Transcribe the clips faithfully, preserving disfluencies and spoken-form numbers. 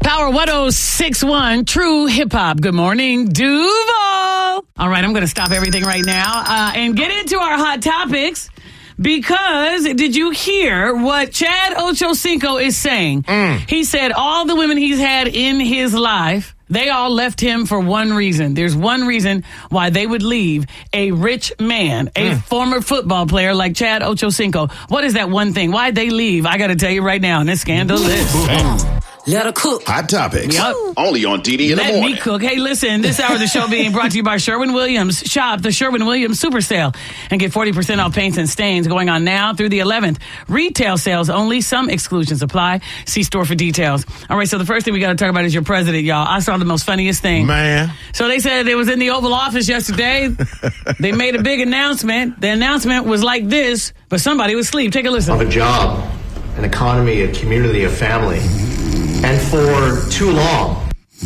Power one oh six point one, True Hip Hop. Good morning, Duval. All right, I'm going to stop everything right now uh, and get into our hot topics. Because did you hear what Chad Ochocinco is saying? Mm. He said all the women he's had in his life, they all left him for one reason. There's one reason why they would leave a rich man, a mm. former football player like Chad Ochocinco. What is that one thing? Why'd they leave? I got to tell you right now, and it's scandalous. Let her cook. Hot topics. Yep. Only on D D in Let the morning. me cook. Hey, listen, this hour of the show being brought to you by Sherwin-Williams. Shop the Sherwin-Williams Super Sale and get forty percent off paints and stains going on now through the eleventh. Retail sales only. Some exclusions apply. See store for details. All right, so the first thing we got to talk about is your president, y'all. I saw the most funniest thing. Man. So they said it was in the Oval Office yesterday. They made a big announcement. The announcement was like this, but somebody was asleep. Take a listen. Of a job, an economy, a community, a family. And for too long.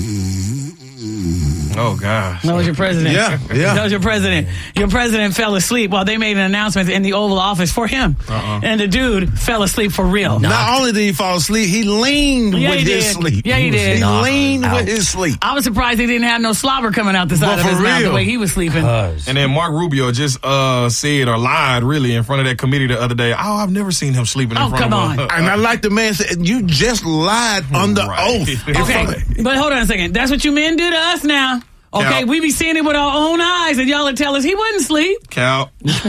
Oh, gosh. That was your president. Yeah, yeah. That was your president. Your president fell asleep while they made an announcement in the Oval Office for him. Uh-uh. And the dude fell asleep for real. Not only did he fall asleep, he leaned yeah, with he his did. sleep. Yeah, he did. He Knocked leaned out. with his sleep. I was surprised he didn't have no slobber coming out the side But of his for mouth real. the way he was sleeping. And then Mark Rubio just uh, said or lied, really, in front of that committee the other day. Oh, I've never seen him sleeping in Oh, front come of on. And I like the man said, you just lied under Right. oath. Okay, but hold on a second. That's what you men do to us now. Okay, Cal. we be seeing it with our own eyes, and y'all will tell us he wasn't asleep. Cal.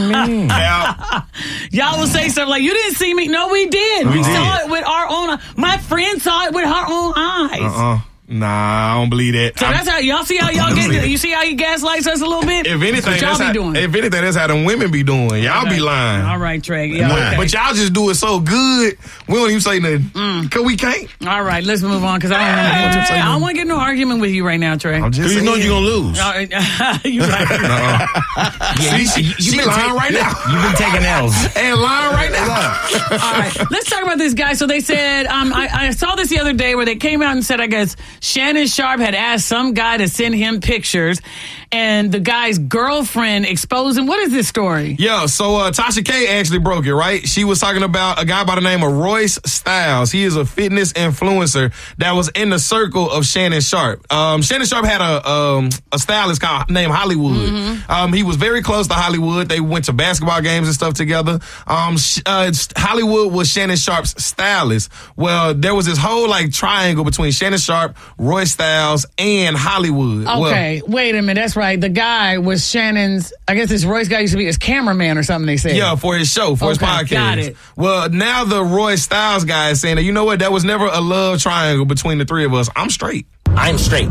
Cal. Y'all will say something like, you didn't see me. No, we did. We Uh-uh. saw it with our own. My friend saw it with her own eyes. Uh-uh. Nah, I don't believe that. So I'm- that's how y'all see how y'all get. You see how he gaslights us a little bit. If anything, that's what y'all that's be how, doing. if anything, that's how them women be doing. Y'all Okay. be lying. All right, Trey. Yeah, okay. But y'all just do it so good, we don't even say nothing. Mm. Cause we can't. All right, let's move on because I don't want to. I don't want to get no argument with you right now, Trey. I'm just You know saying. you're going to lose. All right. You right. Uh-uh. See, she, you- she been lying take- right now. You've been taking L's. And lying right now. All right, let's talk about this guy. So they said, um, I, I saw this the other day where they came out and said, I guess Shannon Sharpe had asked some guy to send him pictures, and the guy's girlfriend exposed him. What is this story? Yeah, so uh, Tasha K actually broke it, right? She was talking about a guy by the name of Royce Styles. He is a fitness influencer that was in the circle of Shannon Sharpe. Um, Shannon Sharpe had a um, a stylist called named Hollywood. Mm-hmm. Um, he was very close to Hollywood. They went to basketball games and stuff together. Um, sh- uh, Hollywood was Shannon Sharpe's stylist. Well, there was this whole like triangle between Shannon Sharpe, Royce Styles, and Hollywood. Okay, Well, wait a minute. That's right. The guy was Shannon's, I guess this Royce guy used to be his cameraman or something, they said. yeah, for his show, for his Okay, podcast. got it. Well, now the Roy Styles guy is saying that, you know what, that was never a love triangle between the three of us. I'm straight. I'm straight.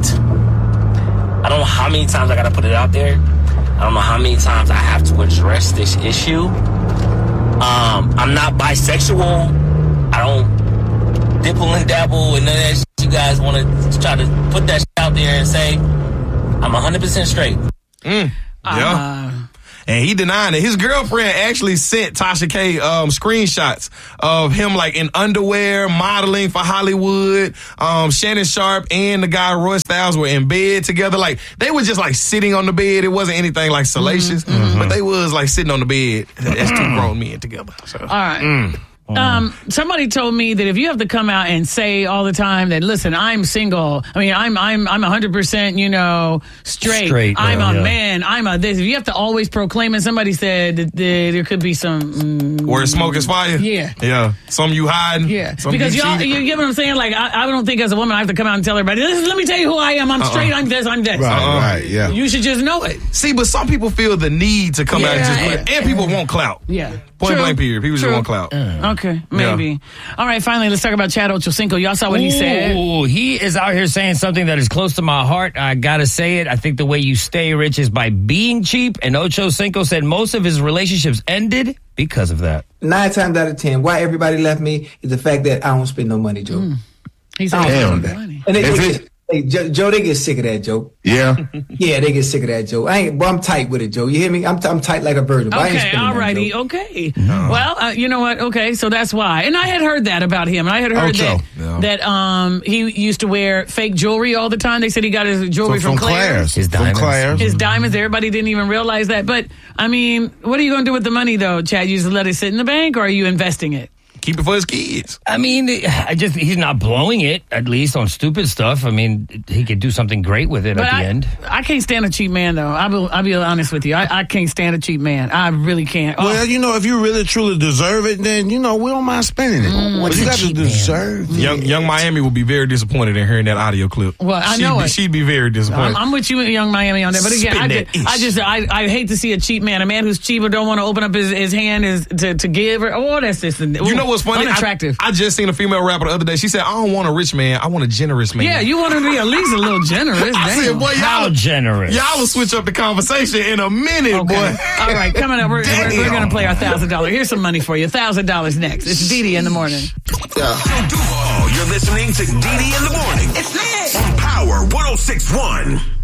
I don't know how many times I got to put it out there. I don't know how many times I have to address this issue. Um, I'm not bisexual. I don't dipple and dabble and none of that shit. You guys want to try to put that shit out there and say, I'm one hundred percent straight. Mm. Yeah. Uh, And he denied it. His girlfriend actually sent Tasha K um, screenshots of him like in underwear, modeling for Hollywood. Um, Shannon Sharpe and the guy Roy Styles were in bed together. Like they were just like sitting on the bed. It wasn't anything like salacious, mm-hmm. but they was like sitting on the bed. That's two grown men together. So. all right. Mm. Um, somebody told me that if you have to come out and say all the time that, listen, I'm single. I mean, I'm I'm I'm one hundred percent, you know, straight. Straight, I'm yeah, a yeah. man. I'm a this. If you have to always proclaim it, somebody said that there, there could be some. Mm, Where smoke is fire. Yeah. Yeah. Some you hiding. yeah, Some because you y'all, cheating. you get what I'm saying? Like, I, I don't think as a woman I have to come out and tell everybody, listen, let me tell you who I am. I'm Uh-uh. straight. I'm this. I'm this. Right, Uh-uh. right, yeah. You should just know it. See, but some people feel the need to come out and Yeah, just put it. yeah. And people want clout. Yeah. Point True. blank period. People True. just want clout. Okay, maybe. All right, finally, let's talk about Chad Ochocinco. Y'all saw what he said. Ooh, he is out here saying something that is close to my heart. I gotta say it. I think the way you stay rich is by being cheap. And Ochocinco said most of his relationships ended because of that. Nine times out of ten, why everybody left me is the fact that I don't spend no money, Joe. Mm. He said, I don't Damn spend that. money. And they, Is they it? get, hey, Joe, Joe, they get sick of that, Joe. Yeah. Yeah, they get sick of that, Joe. I ain't, boy, I'm tight with it, Joe. You hear me? I'm, t- I'm tight like a virgin. but I ain't Okay, spending all nothing, righty, Joe. okay. Well, uh, you know what? Okay, so that's why. And I had heard that about him. And I had heard Ocho. that Yeah. that um he used to wear fake jewelry all the time. They said he got his jewelry From, from, from Claire's. Claire's. His From diamonds. Claire's. His diamonds, everybody didn't even realize that. But, I mean, what are you going to do with the money, though, Chad? You just let it sit in the bank, or are you investing it? keep it for his kids. I mean, I just he's not blowing it, at least on stupid stuff. I mean, he could do something great with it But at the I, end. I can't stand a cheap man, though. I'll be, I'll be honest with you. I, I can't stand a cheap man. I really can't. Oh. Well, you know, if you really truly deserve it, then, you know, we don't mind spending it. Mm, but you got to deserve it. Young, young Miami will be very disappointed in hearing that audio clip. Well, I she'd know be, it. She'd be very disappointed. I'm, I'm with you, Young Miami, on that. But again, I, Spend that just, I just, I, I hate to see a cheap man, a man who's cheap or don't want to open up his, his hand is to, to give. Or, oh, that's just, ooh, you know what's funny? unattractive. I, I just seen a female rapper the other day. She said, I don't want a rich man. I want a generous man. Yeah, you want to be at least a little generous. I Damn. said, boy, How y'all, generous. y'all will switch up the conversation in a minute, Okay. boy. All right, coming up, we're, we're, we're going to play our one thousand dollars. Here's some money for you. one thousand dollars next. It's Didi in the morning. Joe Duval, you're listening to Didi in the morning. It's lit. On Power one oh six point one.